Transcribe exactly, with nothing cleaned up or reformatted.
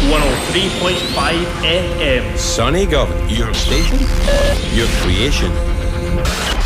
one oh three point five F M. Sonny Govan, your station, your creation.